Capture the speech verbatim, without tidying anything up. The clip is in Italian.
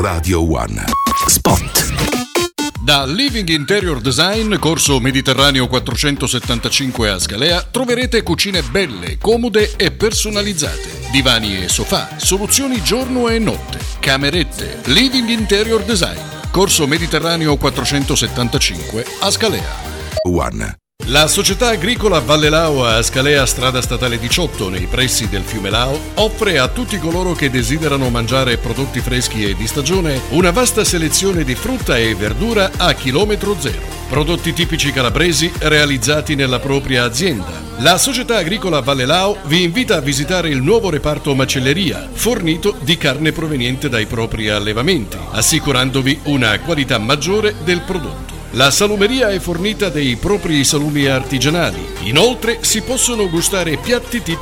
Radio One. Spot. Da Living Interior Design, corso Mediterraneo quattrocentosettantacinque a Scalea, troverete cucine belle, comode e personalizzate. Divani e sofà, soluzioni giorno e notte, camerette. Living Interior Design, corso Mediterraneo quattrocentosettantacinque a Scalea. One. La società agricola Valle Lao a Scalea, strada statale diciotto, nei pressi del fiume Lao, offre a tutti coloro che desiderano mangiare prodotti freschi e di stagione una vasta selezione di frutta e verdura a chilometro zero. Prodotti tipici calabresi realizzati nella propria azienda. La società agricola Valle Lao vi invita a visitare il nuovo reparto macelleria, fornito di carne proveniente dai propri allevamenti, assicurandovi una qualità maggiore del prodotto. La salumeria è fornita dei propri salumi artigianali. Inoltre si possono gustare piatti tipici